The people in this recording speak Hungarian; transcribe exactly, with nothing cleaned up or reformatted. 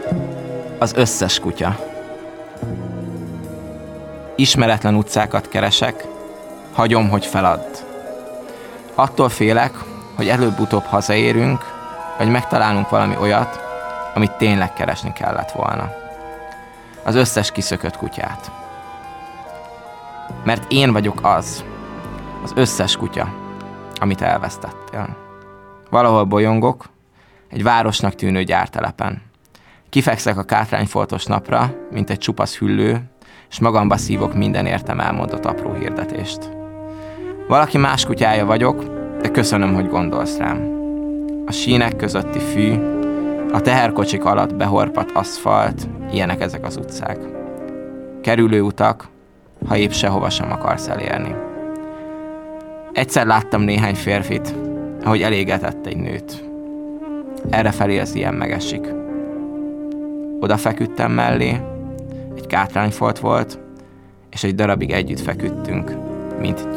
Az összes kutya. Ismeretlen utcákat keresek, hagyom, hogy feladd. Attól félek, hogy előbb-utóbb hazaérünk, vagy megtalálunk valami olyat, amit tényleg keresni kellett volna. Az összes kiszökött kutyát. Mert én vagyok az, az összes kutya, amit elvesztettél. Valahol bolyongok, egy városnak tűnő gyártelepen. Kifekszek a kátrányfoltos napra, mint egy csupasz hüllő, és magamba szívok minden értem elmondott apró hirdetést. Valaki más kutyája vagyok, de köszönöm, hogy gondolsz rám. A sínek közötti fű, a teherkocsik alatt behorpadt aszfalt, ilyenek ezek az utcák. Kerülő utak, ha épp sehova sem akarsz elérni. Egyszer láttam néhány férfit, ahogy elégetett egy nőt. Errefelé az ilyen megesik. Oda feküdtem mellé, egy kátrányfolt volt, és egy darabig együtt feküdtünk, mint